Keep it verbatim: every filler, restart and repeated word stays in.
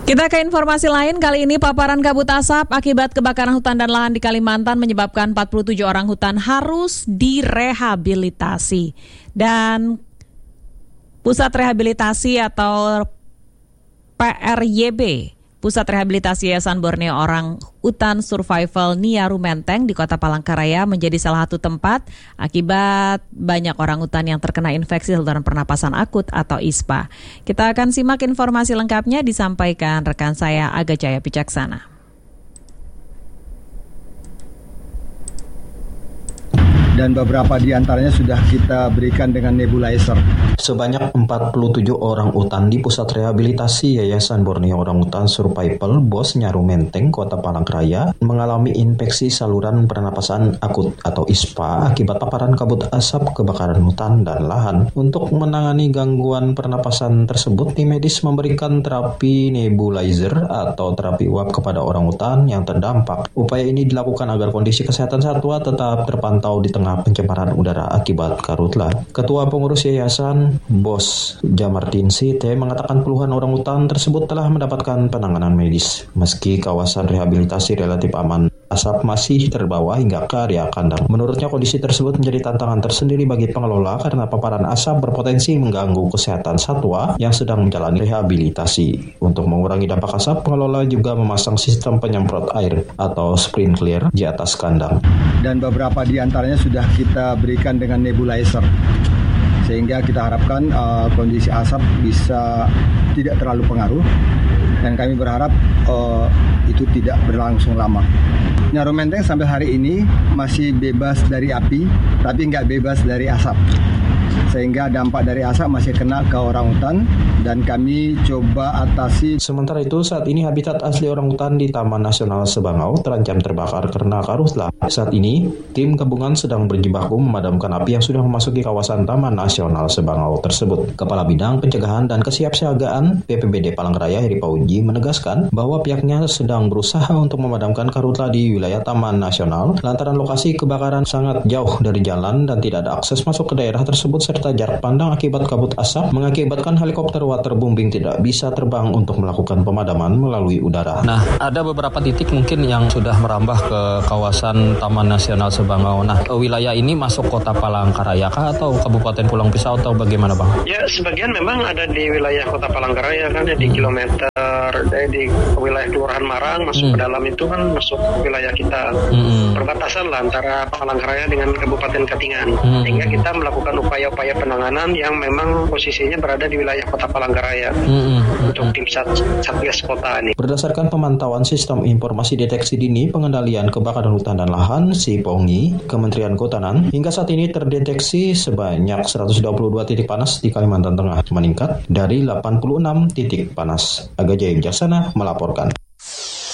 Kita ke informasi lain, kali ini paparan kabut asap akibat kebakaran hutan dan lahan di Kalimantan menyebabkan empat puluh tujuh orang hutan harus direhabilitasi. Dan Pusat Rehabilitasi atau P R Y B, Pusat Rehabilitasi Yayasan Borneo Orang Utan Survival Niaru Menteng di Kota Palangkaraya menjadi salah satu tempat akibat banyak orang utan yang terkena infeksi saluran pernapasan akut atau I S P A. Kita akan simak informasi lengkapnya disampaikan rekan saya Aga Jaya Picaksana. Dan beberapa di antaranya sudah kita berikan dengan nebulizer. Sebanyak empat puluh tujuh orang utan di Pusat Rehabilitasi Yayasan Borneo Orang Utan Survival Bos Nyaru Menteng, Kota Palangkaraya mengalami infeksi saluran pernapasan akut atau I S P A akibat paparan kabut asap kebakaran hutan dan lahan. Untuk menangani gangguan pernapasan tersebut, tim medis memberikan terapi nebulizer atau terapi uap kepada orang utan yang terdampak. Upaya ini dilakukan agar kondisi kesehatan satwa tetap terpantau di tengah pencemaran udara akibat karhutla. Ketua Pengurus Yayasan Bos Jamartin Site mengatakan puluhan orang utan tersebut telah mendapatkan penanganan medis. Meski kawasan rehabilitasi relatif aman, asap masih terbawa hingga ke area kandang. Menurutnya kondisi tersebut menjadi tantangan tersendiri bagi pengelola karena paparan asap berpotensi mengganggu kesehatan satwa yang sedang menjalani rehabilitasi. Untuk mengurangi dampak asap, pengelola juga memasang sistem penyemprot air atau sprinkler di atas kandang. Dan beberapa di antaranya sudah kita berikan dengan nebulizer, sehingga kita harapkan uh, kondisi asap bisa tidak terlalu pengaruh, dan kami berharap uh, itu tidak berlangsung lama. Nyaru Menteng sampai hari ini masih bebas dari api, tapi nggak bebas dari asap, sehingga dampak dari asap masih kena ke orang hutan dan kami coba atasi. Sementara itu, saat ini habitat asli orang hutan di Taman Nasional Sebangau terancam terbakar karena karhutla. Saat ini, tim gabungan sedang berjibaku memadamkan api yang sudah memasuki kawasan Taman Nasional Sebangau tersebut. Kepala Bidang Pencegahan dan Kesiapsiagaan B P B D Palangkaraya Heri Pauji menegaskan bahwa pihaknya sedang berusaha untuk memadamkan karhutla di wilayah Taman Nasional lantaran lokasi kebakaran sangat jauh dari jalan dan tidak ada akses masuk ke daerah tersebut serta jarak pandang akibat kabut asap mengakibatkan helikopter waterbombing tidak bisa terbang untuk melakukan pemadaman melalui udara. Nah, ada beberapa titik mungkin yang sudah merambah ke kawasan Taman Nasional Sebangau. Nah, wilayah ini masuk Kota Palangkaraya kah atau Kabupaten Pulang Pisau atau bagaimana, Bang? Ya, sebagian memang ada di wilayah Kota Palangkaraya kan, ya, di hmm. kilometer eh, di wilayah Kelurahan Marang masuk hmm. ke dalam itu kan masuk wilayah kita. Hmm. Perbatasan lah antara Palangkaraya dengan Kabupaten Katingan. Hmm. Sehingga kita melakukan upaya-upaya penanganan yang memang posisinya berada di wilayah Kota Palangkaraya mm-hmm. untuk tim Satgas Kota ini. Berdasarkan pemantauan Sistem Informasi Deteksi Dini Pengendalian Kebakaran Hutan dan Lahan (SIPONGI) Kementerian Kehutanan, hingga saat ini terdeteksi sebanyak seratus dua puluh dua titik panas di Kalimantan Tengah, meningkat dari delapan puluh enam titik panas. Aga Jaya Picaksana melaporkan.